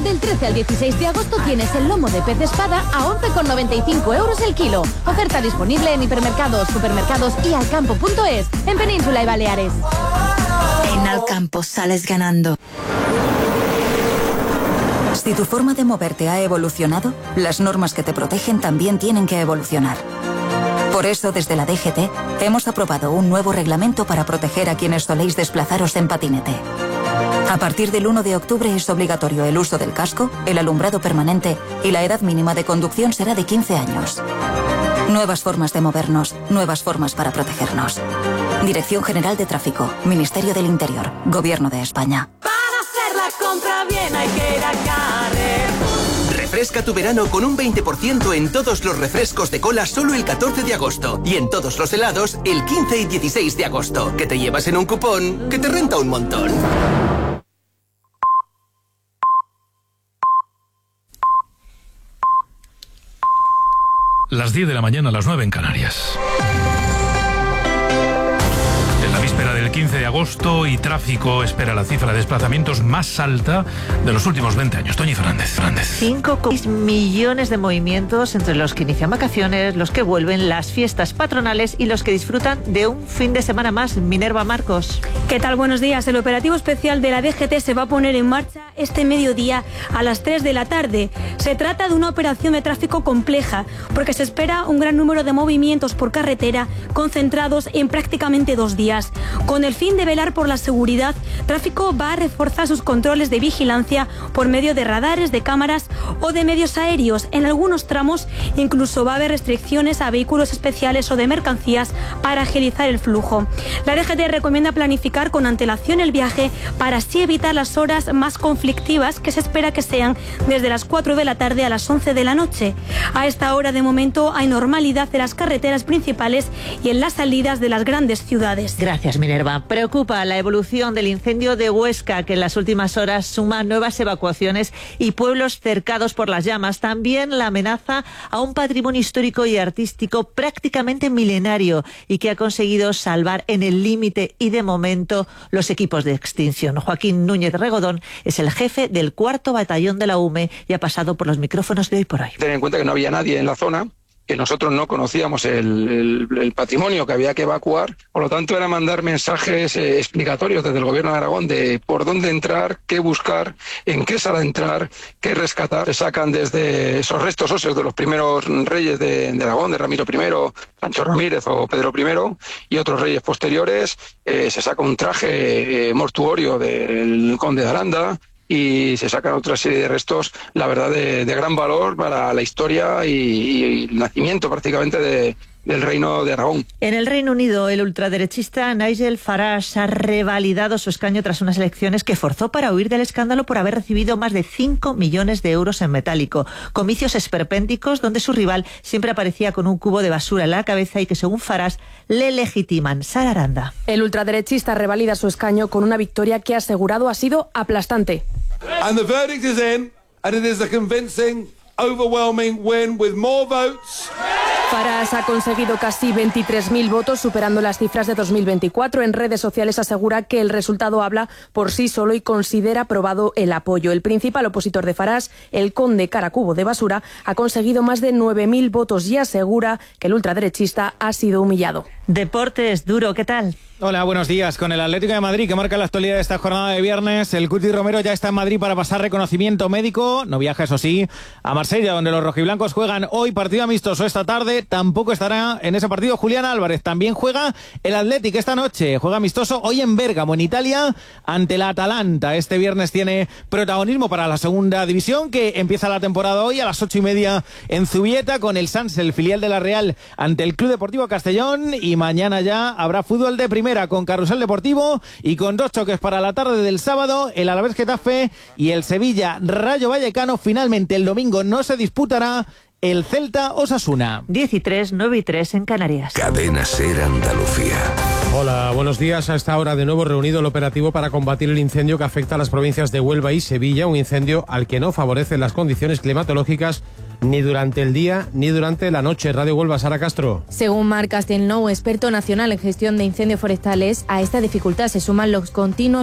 Del 13 al 16 de agosto tienes el lomo de pez espada a 11,95 euros el kilo. Oferta disponible en hipermercados, supermercados y alcampo.es, en Península y Baleares. En Alcampo sales ganando. Si tu forma de moverte ha evolucionado, las normas que te protegen también tienen que evolucionar. Por eso, desde la DGT, hemos aprobado un nuevo reglamento para proteger a quienes soléis desplazaros en patinete. A partir del 1 de octubre es obligatorio el uso del casco, el alumbrado permanente y la edad mínima de conducción será de 15 años. Nuevas formas de movernos, nuevas formas para protegernos. Dirección General de Tráfico, Ministerio del Interior, Gobierno de España. Para hacer la compra bien hay que ir a Carrefour. Refresca tu verano con un 20% en todos los refrescos de cola solo el 14 de agosto y en todos los helados el 15 y 16 de agosto, que te llevas en un cupón que te renta un montón. Las 10 de la mañana, las 9 en Canarias. En la víspera del 15 de agosto y tráfico espera la cifra de desplazamientos más alta de los últimos 20 años. Toñi Fernández. 5,6 millones de movimientos entre los que inician vacaciones, los que vuelven, las fiestas patronales y los que disfrutan de un fin de semana más. Minerva Marcos. ¿Qué tal? Buenos días. El operativo especial de la DGT se va a poner en marcha este mediodía a las 3 de la tarde. Se trata de una operación de tráfico compleja porque se espera un gran número de movimientos por carretera concentrados en prácticamente 2 días. Con el fin de velar por la seguridad, Tráfico va a reforzar sus controles de vigilancia por medio de radares, de cámaras o de medios aéreos. En algunos tramos incluso va a haber restricciones a vehículos especiales o de mercancías para agilizar el flujo. La DGT recomienda planificar con antelación el viaje para así evitar las horas más conflictivas que se espera que sean desde las 4 de la tarde a las 11 de la noche. A esta hora de momento hay normalidad en las carreteras principales y en las salidas de las grandes ciudades. Gracias, Minerva. Preocupa la evolución del incendio de Huesca, que en las últimas horas suma nuevas evacuaciones y pueblos cercados por las llamas. También la amenaza a un patrimonio histórico y artístico prácticamente milenario y que ha conseguido salvar en el límite y de momento los equipos de extinción. Joaquín Núñez Regodón es el jefe del 4º Batallón de la UME y ha pasado por los micrófonos de Hoy por Hoy. Ten en cuenta que no había nadie en la zona, que nosotros no conocíamos el patrimonio que había que evacuar, por lo tanto era mandar mensajes explicatorios desde el Gobierno de Aragón de por dónde entrar, qué buscar, en qué sala entrar, qué rescatar. Se sacan desde esos restos óseos de los primeros reyes de Aragón, de Ramiro I, Sancho Ramírez o Pedro I y otros reyes posteriores, se saca un traje mortuorio del conde de Aranda, y se sacan otra serie de restos, la verdad, de gran valor para la historia y el nacimiento prácticamente del Reino de Aragón. En el Reino Unido, el ultraderechista Nigel Farage ha revalidado su escaño tras unas elecciones que forzó para huir del escándalo por haber recibido más de 5 millones de euros en metálico. Comicios esperpénticos donde su rival siempre aparecía con un cubo de basura en la cabeza y que, según Farage, le legitiman. Sara Aranda. El ultraderechista revalida su escaño con una victoria que ha asegurado ha sido aplastante. And the verdict is in, and it is a convincing, overwhelming win with more votes. Farage ha conseguido casi 23.000 votos, superando las cifras de 2024. En redes sociales asegura que el resultado habla por sí solo y considera aprobado el apoyo. El principal opositor de Farage, el conde Caracubo de Basura, ha conseguido más de 9.000 votos y asegura que el ultraderechista ha sido humillado. Deportes, Duro, ¿qué tal? Hola, buenos días. Con el Atlético de Madrid, que marca la actualidad de esta jornada de viernes, el Cuti Romero ya está en Madrid para pasar reconocimiento médico. No viaja, eso sí, a Marsella, donde los rojiblancos juegan hoy partido amistoso esta tarde. Tampoco estará en ese partido Julián Álvarez. También juega el Atlético esta noche. Juega amistoso hoy en Bérgamo, en Italia, ante la Atalanta. Este viernes tiene protagonismo para la segunda división, que empieza la temporada hoy a las 8:30 en Zubieta, con el Sanse, el filial de la Real, ante el Club Deportivo Castellón. Y mañana ya habrá fútbol de primera, con Carrusel Deportivo y con 2 choques para la tarde del sábado, el Alavés Getafe y el Sevilla Rayo Vallecano. Finalmente el domingo no se disputará el Celta Osasuna. 10:03, 9:03 en Canarias. Cadena SER Andalucía. Hola, buenos días. A esta hora de nuevo reunido el operativo para combatir el incendio que afecta a las provincias de Huelva y Sevilla, un incendio al que no favorecen las condiciones climatológicas ni durante el día ni durante la noche. Radio Huelva, Sara Castro. Según Marc Castelnou, experto nacional en gestión de incendios forestales, a esta dificultad se suman los continuos